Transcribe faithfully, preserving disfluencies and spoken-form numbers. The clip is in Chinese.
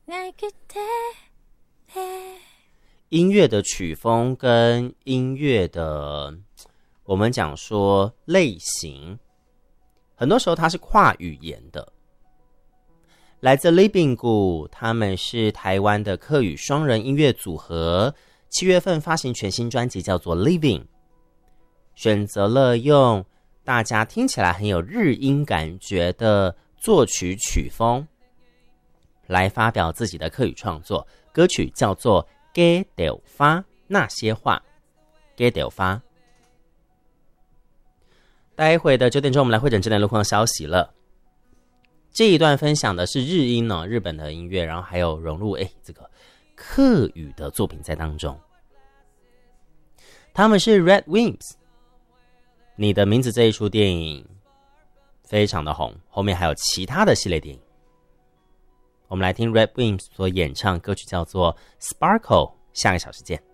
音乐的曲风跟音乐的我们讲说类型，很多时候它是跨语言的。来自 Living 谷，他们是台湾的客语双人音乐组合，七月份发行全新专辑叫做 Living， 选择了用大家听起来很有日音感觉的作曲曲风来发表自己的客语创作，歌曲叫做给掉发那些话，给掉发。待会的九点钟我们来汇整这段路况消息了。这一段分享的是日音呢、哦，日本的音乐，然后还有融入诶这个客语的作品在当中。他们是 Red Wimps， 你的名字这一出电影非常的红，后面还有其他的系列电影。我们来听 Red Wimps 所演唱歌曲叫做 Sparkle， 下个小时见。